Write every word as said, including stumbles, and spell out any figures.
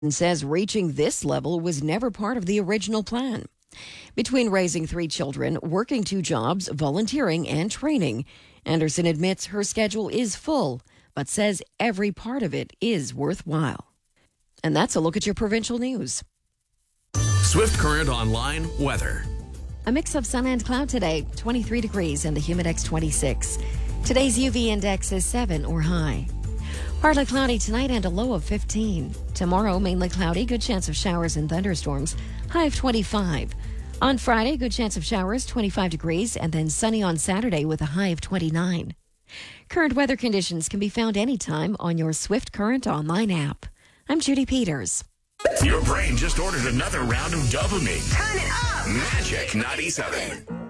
says reaching this level was never part of the original plan. Between raising three children, working two jobs, volunteering, and training, Anderson admits her schedule is full, but says every part of it is worthwhile. And that's a look at your provincial news. Swift Current Online weather. A mix of sun and cloud today, twenty-three degrees and the Humidex twenty-six. Today's U V index is seven or high. Partly cloudy tonight and a low of fifteen. Tomorrow, mainly cloudy, good chance of showers and thunderstorms, high of twenty-five. On Friday, good chance of showers, twenty-five degrees, and then sunny on Saturday with a high of twenty-nine. Current weather conditions can be found anytime on your Swift Current Online app. I'm Judy Peters. Your brain just ordered another round of dopamine. Turn it up! Magic ninety-seven.